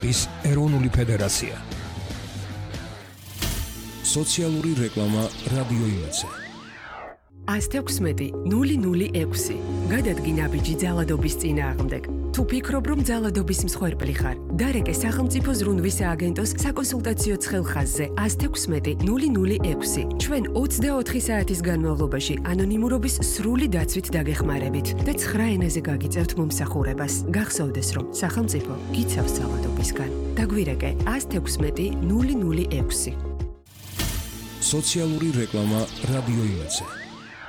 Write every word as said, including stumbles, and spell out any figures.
ის ეროვნული ფედერაცია. სოციალური რეკლამა რადიო იმედზე. ას თექვსმეტი ნული ნული ექვსი გადადგინა ბიჯი ძალადობის წინააღმდეგ. თუ ფიქრობ, რომ ძალადობის მსხვერპლი ხარ, დარეკე სახელმწიფო ზრუნვის სააგენტოს საკონსულტაციო ცხელხაზზე ას თექვსმეტი ნული ნული ექვსი. ჩვენ ოცდაოთხი საათის განმავლობაში ანონიმურობის სრული დაცვით დაგეხმარებით და ცხრა ენაზე გაგიწევთ მომსახურებას. გახსოვდეს, რომ სახელმწიფო გიცავს ძალადობისგან. დაგვირეკე ას თექვსმეტი ნული ნული ექვსი. სოციალური რეკლამა რადიო იმედზე.